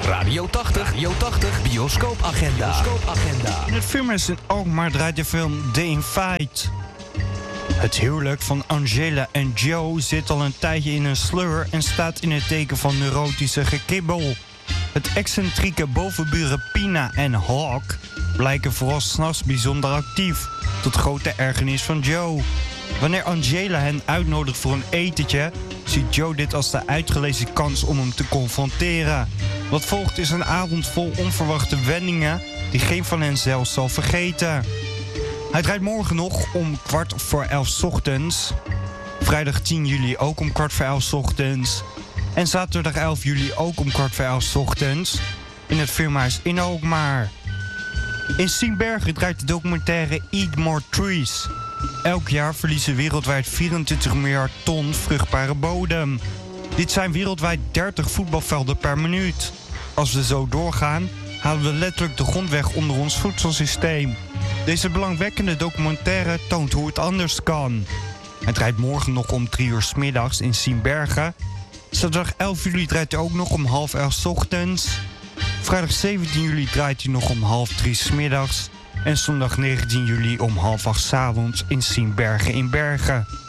Radio 80. Bioscoopagenda. In het filmhuis in Alkmaar draait de film The Invite. Het huwelijk van Angela en Joe zit al een tijdje in een sleur en staat in het teken van neurotische gekibbel. Het excentrieke bovenburen Pina en Hawk blijken vooral 's nachts bijzonder actief, tot grote ergernis van Joe. Wanneer Angela hen uitnodigt voor een etentje, ziet Joe dit als de uitgelezen kans om hem te confronteren. Wat volgt is een avond vol onverwachte wendingen die geen van hen zelfs zal vergeten. Hij draait morgen nog om 11:15 's ochtends. Vrijdag 10 juli ook om 11:15 's ochtends. En zaterdag 11 juli ook om 11:15 's ochtends. In het filmhuis in Alkmaar. In Siebenbergen draait de documentaire Eat More Trees. Elk jaar verliezen wereldwijd 24 miljard ton vruchtbare bodem. Dit zijn wereldwijd 30 voetbalvelden per minuut. Als we zo doorgaan, halen we letterlijk de grond weg onder ons voedselsysteem. Deze belangwekkende documentaire toont hoe het anders kan. Het draait morgen nog om 3 uur 's middags in Siebenbergen. Zaterdag 11 juli draait hij ook nog om 11:30 's ochtends. Vrijdag 17 juli draait hij nog om 2:30 's middags. En zondag 19 juli om 7:30 's avonds in Siebenbergen in Bergen.